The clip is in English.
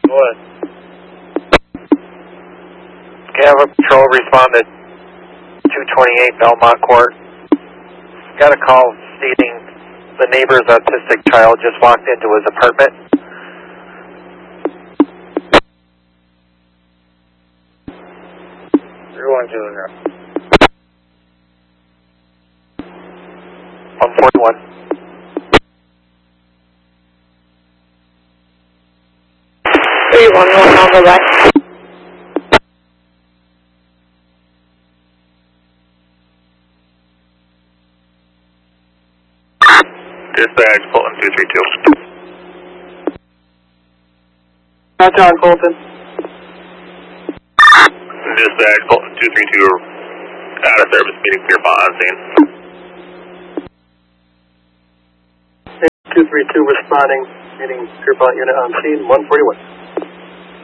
What? Gamma Patrol responded 228 Belmont Court. Got a call stating the neighbor's autistic child just walked into his apartment. Everyone doing that. 141. On the left. Dispatch, Fulton 232. Roger on Fulton. Dispatch, Fulton 232, out of service, meeting Pierpont on scene. 232 responding, meeting Pierpont unit on scene, 141.